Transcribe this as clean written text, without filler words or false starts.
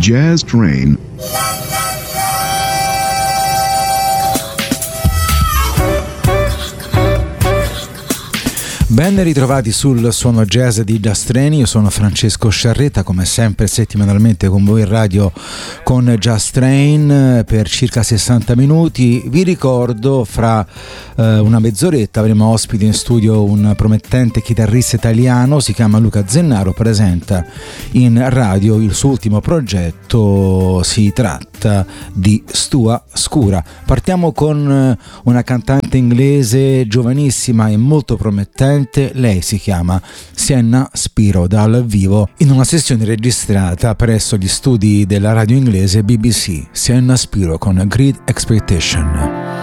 Jazz Train. Ben ritrovati sul suono jazz di Jazz Train. Io sono Francesco Sciarretta, come sempre settimanalmente con voi in radio con Jazz Train per circa 60 minuti. Vi ricordo, fra una mezz'oretta avremo ospite in studio un promettente chitarrista italiano, si chiama Luca Zennaro, presenta in radio il suo ultimo progetto, si tratta di Stua Scura. Partiamo con una cantante inglese giovanissima e molto promettente. Lei si chiama Sienna Spiro, dal vivo in una sessione registrata presso gli studi della radio inglese BBC. Sienna Spiro con Great Expectation.